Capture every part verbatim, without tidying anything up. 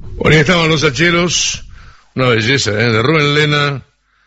Bueno, ahí estaban los hacheros, una belleza, ¿eh? De Rubén Lena,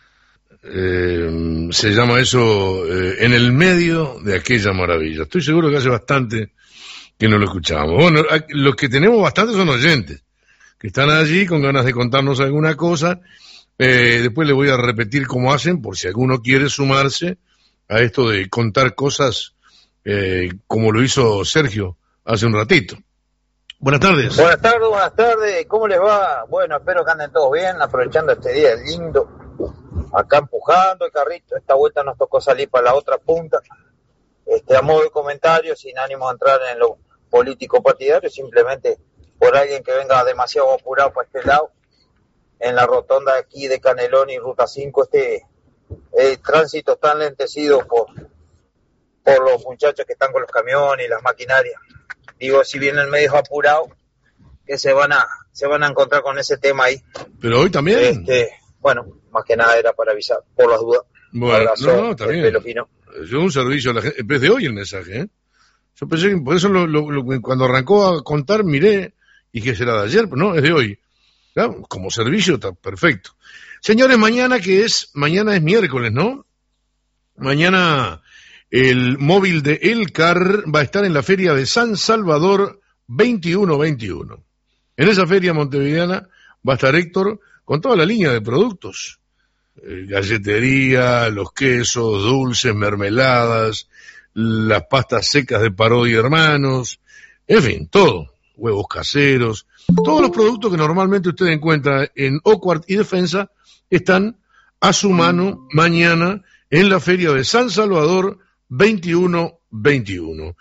eh, se llama eso eh, En el medio de aquella maravilla. Estoy seguro que hace bastante que no lo escuchábamos. Bueno, los que tenemos bastante son oyentes, que están allí con ganas de contarnos alguna cosa. Eh, después les voy a repetir cómo hacen, por si alguno quiere sumarse a esto de contar cosas eh, como lo hizo Sergio hace un ratito. Buenas tardes. Buenas tardes, buenas tardes. ¿Cómo les va? Bueno, espero que anden todos bien, aprovechando este día lindo. Acá empujando el carrito. Esta vuelta nos tocó salir para la otra punta. Este, a modo de comentario, sin ánimo de entrar en lo político partidario, simplemente por alguien que venga demasiado apurado para este lado. En la rotonda aquí de Canelón y Ruta cinco, este el tránsito está enlentecido por, por los muchachos que están con los camiones y las maquinarias. Digo, si vienen medios apurados, que se van a se van a encontrar con ese tema ahí. Pero hoy también. Este, bueno, más que nada era para avisar, por las dudas. Bueno, Abrazo, no, no, está bien. pelo fino. Yo un servicio a la gente, es de hoy el mensaje, ¿eh? Yo pensé que, por eso lo, lo, lo, cuando arrancó a contar, miré, y que será de ayer, pero no, es de hoy. Claro, como servicio está perfecto. Señores, mañana que es, mañana es miércoles, ¿no? Mañana el móvil de Elcar va a estar en la feria de San Salvador veintiuno veintiuno. En esa feria montevideana va a estar Héctor con toda la línea de productos. Eh, galletería, los quesos, dulces, mermeladas, las pastas secas de Parodia Hermanos, en fin, todo. Huevos caseros, todos los productos que normalmente usted encuentra en Oakward y Defensa están a su mano mañana en la feria de San Salvador veintiuno veintiuno.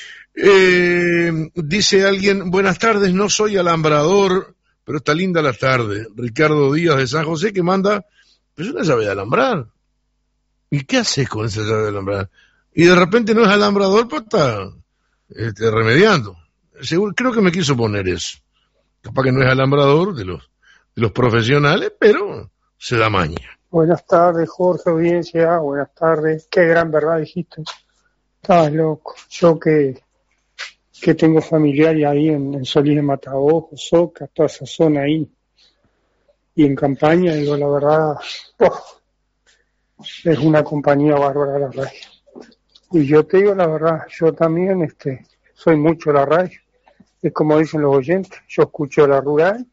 Eh, dice alguien, buenas tardes, no soy alambrador, pero está linda la tarde. Ricardo Díaz de San José, que manda, pues una llave de alambrar. ¿Y qué haces con esa llave de alambrar? Y de repente no es alambrador, pues está este, remediando. Seguro, creo que me quiso poner eso. Capaz que no es alambrador de los, de los profesionales, pero se da maña. Buenas tardes, Jorge, audiencia. Buenas tardes. Qué gran verdad dijiste. Estabas loco. Yo que, que tengo familiares ahí en, en Solís de Mataojos, Soca, toda esa zona ahí. Y en campaña, digo, la verdad, oh, es una compañía bárbara la radio. Y yo te digo la verdad, yo también este, soy mucho la radio. Es como dicen los oyentes, yo escucho la rural,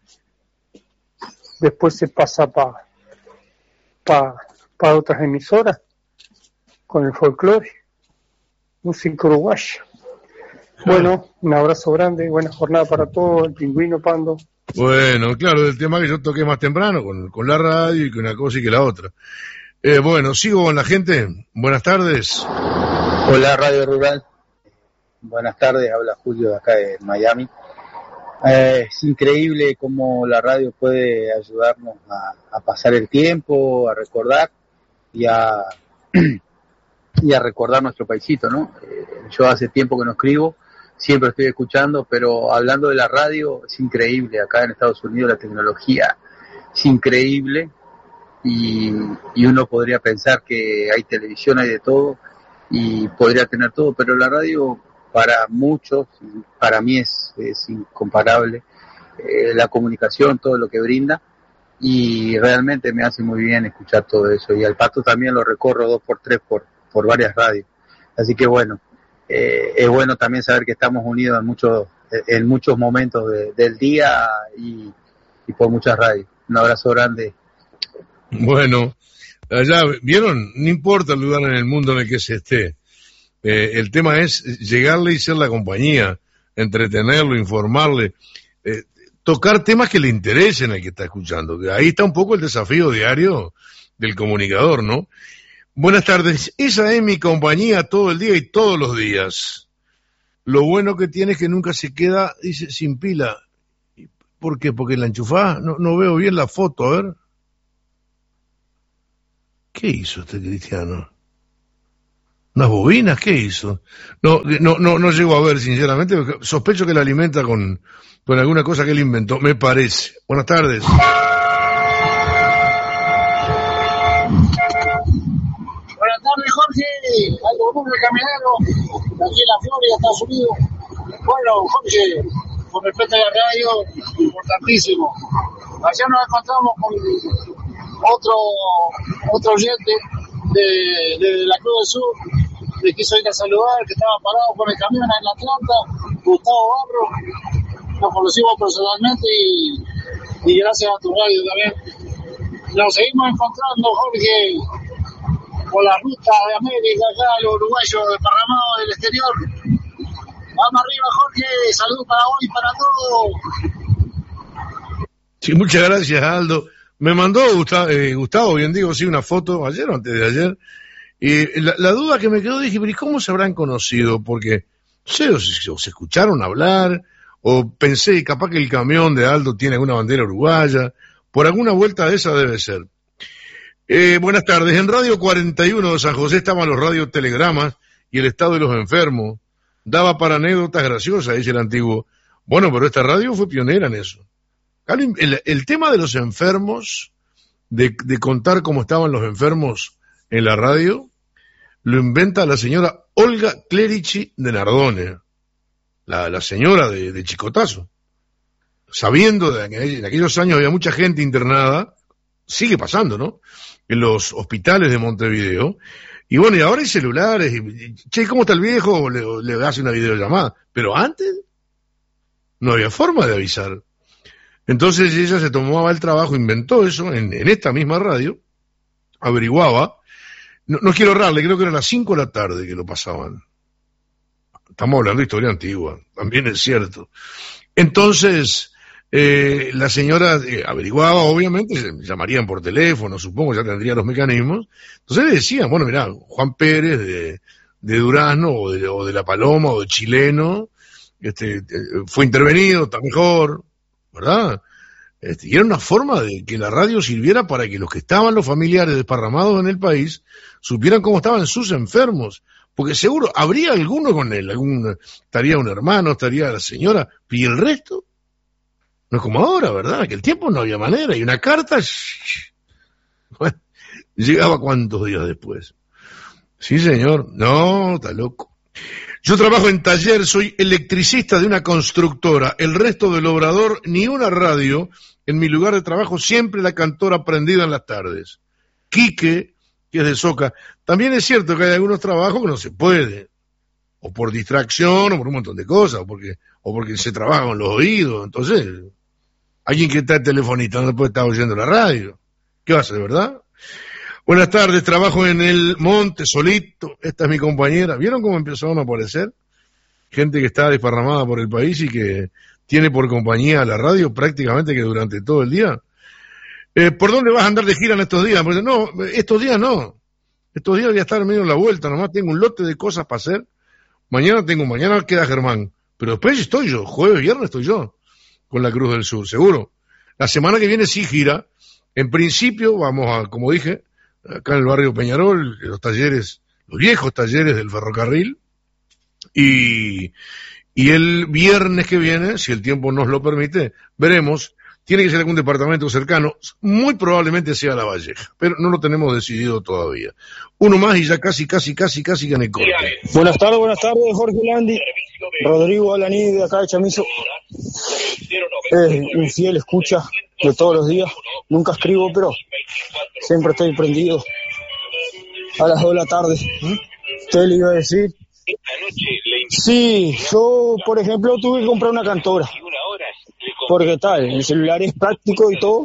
después se pasa para pa, pa otras emisoras, con el folclore, música uruguaya. Bueno, un abrazo grande, buena jornada para todos, el Pingüino, Pando. Bueno, claro, del tema que yo toqué más temprano, con, con la radio y que una cosa y que la otra. Eh, bueno, sigo con la gente, buenas tardes. Hola, Radio Rural. Buenas tardes, habla Julio de acá de Miami. Eh, es increíble cómo la radio puede ayudarnos a, a pasar el tiempo, a recordar y a, y a recordar nuestro paisito, ¿no? Eh, yo hace tiempo que no escribo, siempre estoy escuchando, pero hablando de la radio, es increíble. Acá en Estados Unidos la tecnología es increíble y, y uno podría pensar que hay televisión, hay de todo y podría tener todo, pero la radio para muchos, para mí es, es incomparable, eh, la comunicación, todo lo que brinda, y realmente me hace muy bien escuchar todo eso, y al Pato también lo recorro dos por tres por, por varias radios, así que bueno, eh, es bueno también saber que estamos unidos en muchos, en muchos momentos de, del día y, y por muchas radios. Un abrazo grande. Bueno, allá, ¿vieron? No importa el lugar en el mundo en el que se esté. Eh, el tema es llegarle y ser la compañía, entretenerlo, informarle, eh, tocar temas que le interesen al que está escuchando. Ahí está un poco el desafío diario del comunicador, ¿no? Buenas tardes, esa es mi compañía todo el día y todos los días. Lo bueno que tiene es que nunca se queda, dice, sin pila. ¿Por qué? Porque la enchufás. No, no veo bien la foto, a ver. ¿Qué hizo este cristiano? ¿Unas bobinas? ¿Qué hizo? No, no, no, no llego a ver, sinceramente. Sospecho que la alimenta con, con alguna cosa que él inventó, me parece. Buenas tardes. Buenas tardes, Jorge. Aldo Rubio, camionero, aquí en la Florida, Estados Unidos. Bueno, Jorge, con respecto a la radio, importantísimo. Ayer nos encontramos con otro otro oyente de, de la Cruz del Sur, le quiso ir a saludar, que estaba parado con el camión en Atlanta, Gustavo Barro, nos conocimos personalmente y, y gracias a tu radio también. Nos seguimos encontrando, Jorge, por la ruta de América, acá los uruguayos desparramados del exterior. Vamos arriba, Jorge, saludos para vos y para todos. Sí, muchas gracias, Aldo. Me mandó Gustavo, eh, Gustavo, bien digo, sí, una foto ayer o antes de ayer. Y la, la duda que me quedó, dije, pero ¿y cómo se habrán conocido? Porque, no sé, o se, o se escucharon hablar, o pensé, capaz que el camión de Aldo tiene alguna bandera uruguaya, por alguna vuelta de esa debe ser. Eh, buenas tardes, en Radio cuarenta y uno de San José estaban los radiotelegramas y el estado de los enfermos. Daba para anécdotas graciosas, dice el antiguo. Bueno, pero esta radio fue pionera en eso. El, el tema de los enfermos, de, de contar cómo estaban los enfermos en la radio, lo inventa la señora Olga Clerici de Nardone, la, la señora de, de Chicotazo. Sabiendo de que en aquellos años había mucha gente internada, sigue pasando, ¿no?, en los hospitales de Montevideo. Y bueno, y ahora hay celulares, y, che, ¿cómo está el viejo? Le, le hace una videollamada. Pero antes no había forma de avisar. Entonces ella se tomaba el trabajo, inventó eso en, en esta misma radio, averiguaba, no, no quiero errarle, creo que era a las cinco de la tarde que lo pasaban. Estamos hablando de historia antigua, también es cierto. Entonces, eh, la señora eh, averiguaba, obviamente, se llamarían por teléfono, supongo, ya tendría los mecanismos. Entonces le decían, bueno, mirá, Juan Pérez de, de Durazno, o de, o de La Paloma, o de Chileno, este, fue intervenido, está mejor, ¿verdad? Este, y era una forma de que la radio sirviera para que los que estaban, los familiares desparramados en el país, supieran cómo estaban sus enfermos, porque seguro habría alguno con él, algún, estaría un hermano, estaría la señora, y el resto, no es como ahora, ¿verdad? Que el tiempo no había manera, y una carta, shh, bueno, llegaba cuántos días después. Sí, señor, no, está loco. Yo trabajo en taller, soy electricista de una constructora, el resto del obrador, ni una radio, en mi lugar de trabajo siempre la cantora prendida en las tardes. Quique, que es de Soca, también es cierto que hay algunos trabajos que no se puede, o por distracción, o por un montón de cosas, o porque, o porque se trabaja con los oídos, entonces, alguien que está en telefonista no puede estar oyendo la radio. ¿Qué va a hacer, verdad? Buenas tardes, trabajo en el monte, solito, esta es mi compañera. ¿Vieron cómo empezaron a aparecer? Gente que está desparramada por el país y que tiene por compañía la radio prácticamente que durante todo el día. Eh, ¿Por dónde vas a andar de gira en estos días? Pues no, estos días no. Estos días voy a estar medio en la vuelta, nomás tengo un lote de cosas para hacer. Mañana tengo, mañana queda Germán. Pero después estoy yo, jueves, viernes estoy yo, con la Cruz del Sur, seguro. La semana que viene sí gira. En principio vamos a, como dije, acá en el barrio Peñarol, los talleres, los viejos talleres del ferrocarril, y, y el viernes que viene, si el tiempo nos lo permite, veremos, tiene que ser algún departamento cercano, muy probablemente sea La Valleja, pero no lo tenemos decidido todavía. Uno más y ya casi, casi, casi, casi que en el corte. Buenas tardes, buenas tardes, Jorge Landi, Rodrigo Alaní de acá de Chamizo. Eh, un fiel escucha de todos los días, nunca escribo, pero siempre estoy prendido a las dos de la tarde. ¿Qué le iba a decir? Sí, yo, por ejemplo, tuve que comprar una cantora, porque tal, el celular es práctico y todo,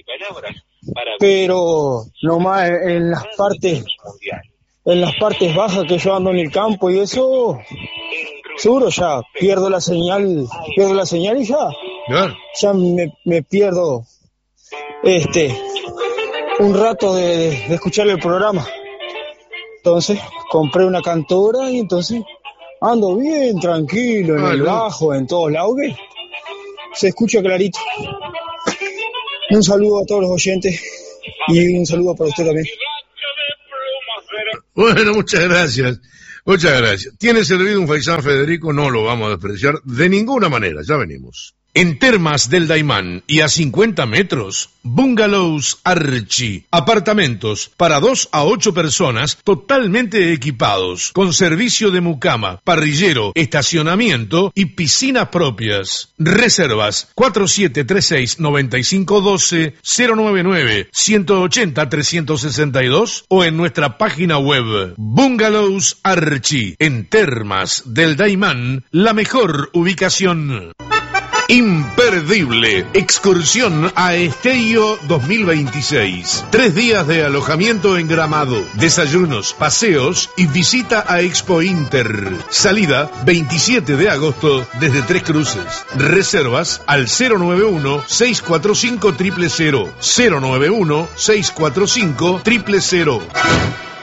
pero nomás en las partes, en las partes bajas que yo ando en el campo y eso, seguro ya pierdo la señal, pierdo la señal y ya, ya me, me pierdo este un rato de, de, de escuchar el programa. Entonces compré una cantora y entonces ando bien tranquilo en el bajo, en todos lados, que se escucha clarito. Un saludo a todos los oyentes y un saludo para usted también. Bueno, muchas gracias, muchas gracias. ¿Tiene servido un faisán Federico? No lo vamos a despreciar de ninguna manera, ya venimos. En Termas del Daymán y a cincuenta metros, Bungalows Archie. Apartamentos para dos a ocho personas totalmente equipados, con servicio de mucama, parrillero, estacionamiento y piscinas propias. Reservas cuatro siete tres seis nueve cinco uno dos, cero nueve nueve, uno ocho cero, tres seis dos o en nuestra página web. Bungalows Archie. En Termas del Daymán, la mejor ubicación. Imperdible. Excursión a Esteio dos mil veintiséis. Tres días de alojamiento en Gramado, desayunos, paseos y visita a Expo Inter. Salida veintisiete de agosto desde Tres Cruces. Reservas al cero nueve uno, seis cuatro cinco, cero cero cero. cero nueve uno, seis cuatro cinco, cero cero cero.